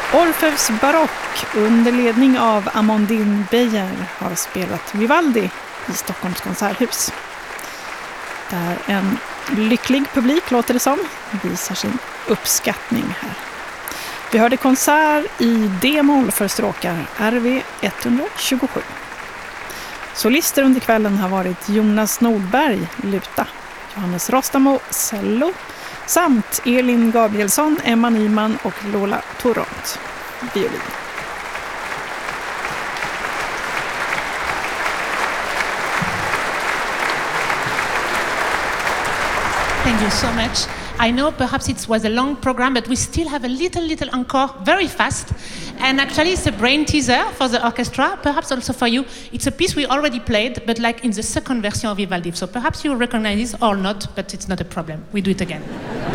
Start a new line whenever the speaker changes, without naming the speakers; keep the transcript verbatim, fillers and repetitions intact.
Orfeus Barock under ledning av Amandine Beyer har spelat Vivaldi i Stockholms konserthus. Där en lycklig publik, låter det som, visar sin uppskattning här. Vi hörde konsert i D-moll för stråkar R V etthundratjugosju. Solister under kvällen har varit Jonas Nordberg, luta, Johannes Rostamo, cello, samt Elin Gabrielsson, Emma Nyman och Lola Torront, violin.
Thank you so much. I know perhaps it was a long program, but we still have a little, little encore, very fast. And actually it's a brain teaser for the orchestra, perhaps also for you. It's a piece we already played, but like in the second version of Vivaldi. So perhaps you recognize this or not, but it's not a problem. We do it again.